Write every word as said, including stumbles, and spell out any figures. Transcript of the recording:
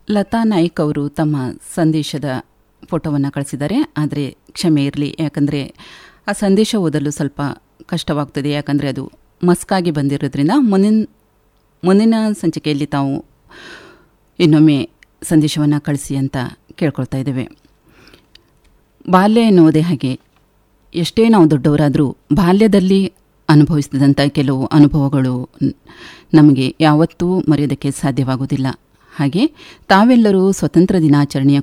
ಲತಾ ನಾಯ್ಕ್ ಅವರು ತಮ್ಮ ಸಂದೇಶದ ಫೋಟೋವನ್ನು ಕಳಿಸಿದ್ದಾರೆ. ಆದರೆ ಕ್ಷಮೆ ಇರಲಿ, ಯಾಕಂದರೆ ಆ ಸಂದೇಶ ಓದಲು ಸ್ವಲ್ಪ ಕಷ್ಟವಾಗ್ತದೆ, ಯಾಕಂದರೆ ಅದು ಮಸ್ಕಾಗಿ ಬಂದಿರೋದ್ರಿಂದ ಮುಂದಿನ ಮುಂದಿನ ಸಂಚಿಕೆಯಲ್ಲಿ ತಾವು ಇನ್ನೊಮ್ಮೆ ಸಂದೇಶವನ್ನು ಕಳಿಸಿ ಅಂತ ಕೇಳ್ಕೊಳ್ತಾ ಇದ್ದೇವೆ. ಬಾಲ್ಯ ಎನ್ನುವುದೇ ಹಾಗೆ, ಎಷ್ಟೇ ನಾವು ದೊಡ್ಡವರಾದರೂ ಬಾಲ್ಯದಲ್ಲಿ ಅನುಭವಿಸಿದಂಥ ಕೆಲವು ಅನುಭವಗಳು ನಮಗೆ ಯಾವತ್ತೂ ಮರೆಯೋದಕ್ಕೆ ಸಾಧ್ಯವಾಗುವುದಿಲ್ಲ. ಹಾಗೆ ತಾವೆಲ್ಲರೂ ಸ್ವತಂತ್ರ ದಿನಾಚರಣೆಯ